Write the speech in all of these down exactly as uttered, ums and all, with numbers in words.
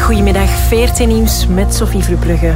Goedemiddag, V R T Nieuws met Sophie Verbrugge.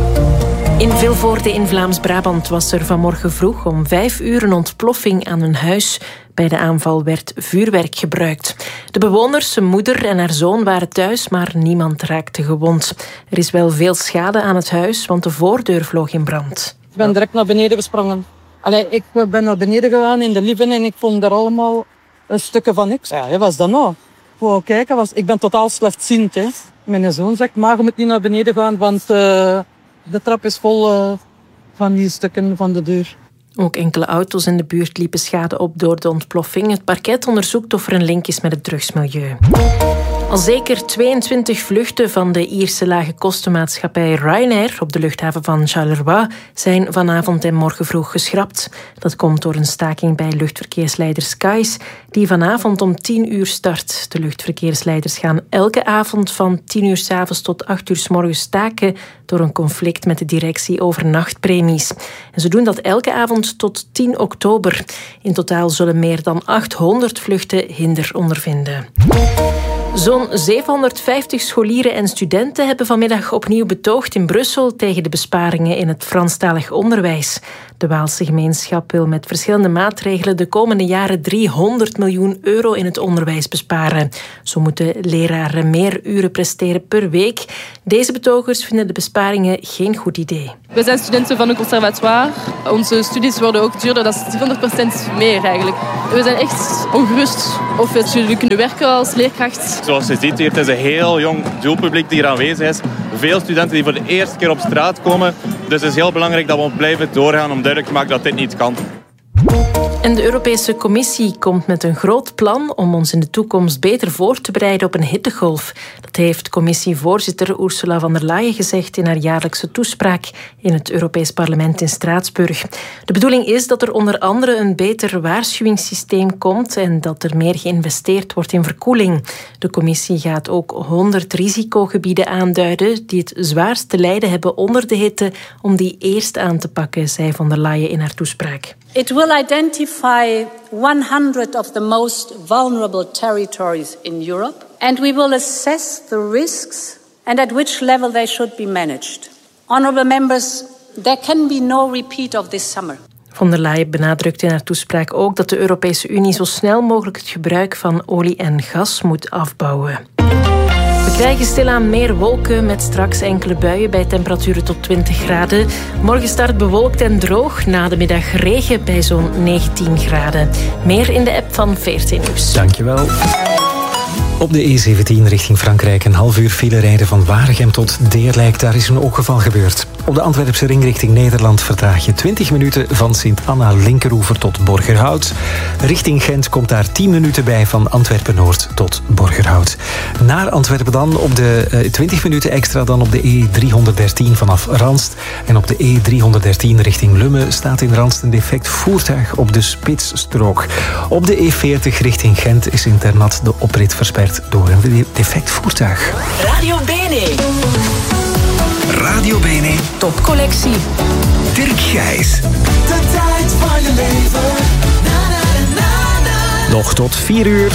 In Vilvoorde in Vlaams-Brabant was er vanmorgen vroeg om vijf uur een ontploffing aan een huis. Bij de aanval werd vuurwerk gebruikt. De bewoners, zijn moeder en haar zoon waren thuis, maar niemand raakte gewond. Er is wel veel schade aan het huis, want de voordeur vloog in brand. Ik ben direct naar beneden gesprongen. Allee, ik ben naar beneden gegaan in de living en ik vond er allemaal een stukken van niks. Ja, wat was dat nou? Wou kijken, was, ik ben totaal slechtziend. Hè. Mijn zoon zegt, maar je moet niet naar beneden gaan, want uh, de trap is vol uh, van die stukken van de deur. Ook enkele auto's in de buurt liepen schade op door de ontploffing. Het parket onderzoekt of er een link is met het drugsmilieu. Al zeker tweeëntwintig vluchten van de Ierse lage kostenmaatschappij Ryanair op de luchthaven van Charleroi zijn vanavond en morgen vroeg geschrapt. Dat komt door een staking bij luchtverkeersleider Skies, die vanavond om tien uur start. De luchtverkeersleiders gaan elke avond van tien uur 's avonds tot acht uur 's morgens staken door een conflict met de directie over nachtpremies. En ze doen dat elke avond tot tien oktober. In totaal zullen meer dan achthonderd vluchten hinder ondervinden. Zo'n zevenhonderdvijftig scholieren en studenten hebben vanmiddag opnieuw betoogd in Brussel tegen de besparingen in het Franstalig onderwijs. De Waalse gemeenschap wil met verschillende maatregelen de komende jaren driehonderd miljoen euro in het onderwijs besparen. Zo moeten leraren meer uren presteren per week. Deze betogers vinden de besparingen geen goed idee. We zijn studenten van een conservatoire. Onze studies worden ook duurder, dat is driehonderd procent meer eigenlijk. We zijn echt ongerust of we zullen kunnen werken als leerkracht. Zoals je ziet hier, het is een heel jong doelpubliek die hier aanwezig is. Veel studenten die voor de eerste keer op straat komen. Dus het is heel belangrijk dat we blijven doorgaan om duidelijk te maken dat dit niet kan. En de Europese Commissie komt met een groot plan om ons in de toekomst beter voor te bereiden op een hittegolf. Dat heeft commissievoorzitter Ursula von der Leyen gezegd in haar jaarlijkse toespraak in het Europees Parlement in Straatsburg. De bedoeling is dat er onder andere een beter waarschuwingssysteem komt en dat er meer geïnvesteerd wordt in verkoeling. De Commissie gaat ook honderd risicogebieden aanduiden die het zwaarst te lijden hebben onder de hitte, om die eerst aan te pakken, zei von der Leyen in haar toespraak. It will identify one hundred of the most vulnerable territories in Europe, and we will assess the risks and at which level they should be managed. Honourable members, there can be no repeat of this summer. Von der Leyen benadrukt in haar toespraak ook dat de Europese Unie zo snel mogelijk het gebruik van olie en gas moet afbouwen. We krijgen stilaan meer wolken met straks enkele buien bij temperaturen tot twintig graden. Morgen start bewolkt en droog. Na de middag regen bij zo'n negentien graden. Meer in de app van V R T Nieuws. Dankjewel. Op de E zeventien richting Frankrijk een half uur file rijden van Waregem tot Deerlijk. Daar is een ongeval gebeurd. Op de Antwerpse ring richting Nederland vertraag je twintig minuten van Sint-Anna Linkeroever tot Borgerhout. Richting Gent komt daar tien minuten bij van Antwerpen-Noord tot Borgerhout. Naar Antwerpen dan op de uh, twintig minuten extra dan op de E driehonderddertien vanaf Ranst. En op de E driehonderddertien richting Lummen staat in Ranst een defect voertuig op de spitsstrook. Op de E veertig richting Gent is in Ternat de oprit versperd door een defect voertuig. Radio Bene. Radio Bene. Topcollectie. Dirk Gijs. De tijd van je leven. Na, na, na, na. Nog tot vier uur.